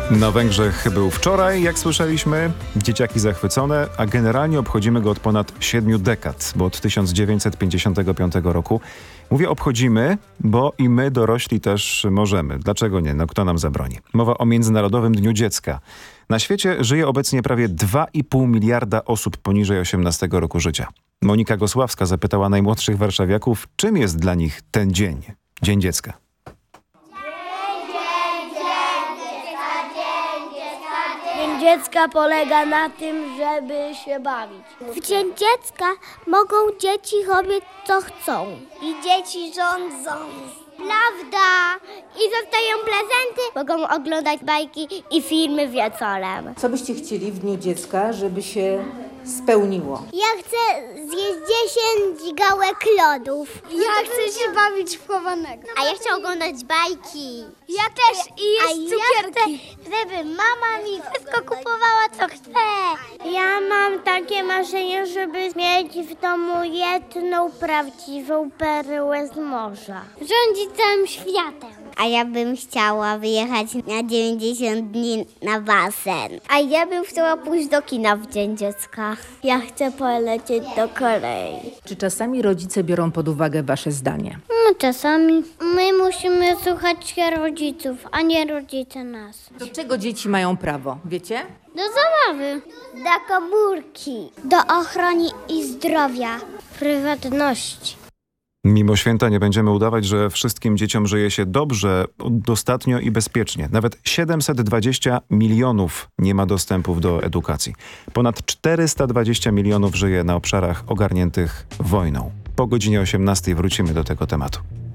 Na Węgrzech był wczoraj, jak słyszeliśmy, dzieciaki zachwycone, a generalnie obchodzimy go od ponad 7 dekad, bo od 1955 roku. Mówię obchodzimy, bo i my dorośli też możemy. Dlaczego nie? No kto nam zabroni? Mowa o Międzynarodowym Dniu Dziecka. Na świecie żyje obecnie prawie 2,5 miliarda osób poniżej 18 roku życia. Monika Gosławska zapytała najmłodszych warszawiaków, czym jest dla nich ten dzień, Dzień Dziecka. Dzień Dziecka polega na tym, żeby się bawić. W Dzień Dziecka mogą dzieci robić co chcą. I dzieci rządzą. Prawda! I dostają prezenty, mogą oglądać bajki i filmy wieczorem. Co byście chcieli w Dniu Dziecka, żeby się spełniło? Ja chcę zjeść 10 gałek lodów. Ja chcę się bawić w chowanego. A ja chcę oglądać bajki. Ja też i jeść cukierki. Ja chcę, żeby mama mi wszystko kupowała, co chce. Ja mam takie marzenie, żeby mieć w domu jedną prawdziwą perłę z morza. Rządzić całym światem. A ja bym chciała wyjechać na 90 dni na basen. A ja bym chciała pójść do kina w Dzień Dziecka. Ja chcę polecieć do Korei. Czy czasami rodzice biorą pod uwagę wasze zdanie? No czasami. My musimy słuchać się rodziców, a nie rodzice nas. Do czego dzieci mają prawo, wiecie? Do zabawy. Do komórki. Do ochrony i zdrowia. Prywatności. Mimo święta nie będziemy udawać, że wszystkim dzieciom żyje się dobrze, dostatnio i bezpiecznie. Nawet 720 milionów nie ma dostępów do edukacji. Ponad 420 milionów żyje na obszarach ogarniętych wojną. Po godzinie 18 wrócimy do tego tematu.